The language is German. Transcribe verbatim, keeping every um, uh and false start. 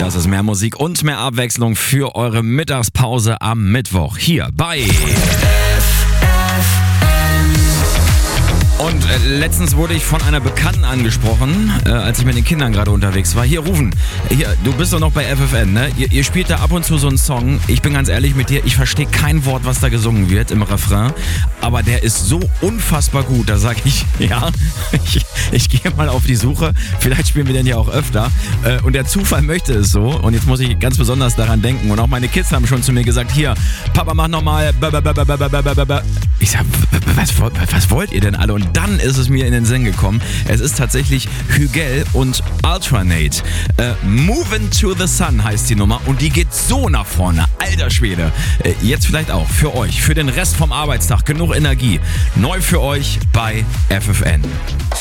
Das ist mehr Musik und mehr Abwechslung für eure Mittagspause am Mittwoch hier bei Und äh, letztens wurde ich von einer Bekannten angesprochen, äh, als ich mit den Kindern gerade unterwegs war. Hier, Rufen, hier, du bist doch noch bei F F N, ne? Ihr, ihr spielt da ab und zu so einen Song. Ich bin ganz ehrlich mit dir, ich verstehe kein Wort, was da gesungen wird im Refrain. Aber der ist so unfassbar gut, da sag ich, ja, ich, ich gehe mal auf die Suche. Vielleicht spielen wir den ja auch öfter. Äh, und der Zufall möchte es so. Und jetzt muss ich ganz besonders daran denken. Und auch meine Kids haben schon zu mir gesagt, hier, Papa, mach nochmal. Ich sag, was, was wollt ihr denn alle? Und dann ist es mir in den Sinn gekommen. Es ist tatsächlich Hügel und Alternate. Äh, Moving to the Sun heißt die Nummer und die geht so nach vorne. Alter Schwede. Äh, jetzt vielleicht auch für euch, für den Rest vom Arbeitstag. Genug Energie. Neu für euch bei F F N.